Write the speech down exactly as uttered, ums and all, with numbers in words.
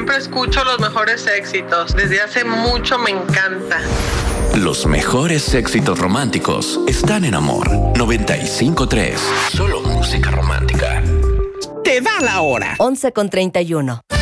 siempre escucho los mejores éxitos. Desde hace mucho me encanta. Los mejores éxitos románticos están en Amor noventa y cinco punto tres. Solo música romántica. Te da la hora. once con treinta y uno.